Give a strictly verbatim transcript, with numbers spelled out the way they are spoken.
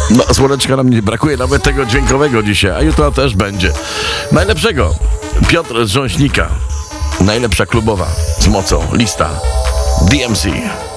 No, słoneczka nam nie brakuje, nawet tego dźwiękowego dzisiaj, a jutro też będzie. Najlepszego. Piotr z Rząśnika. Najlepsza klubowa z mocą. Lista. D M C.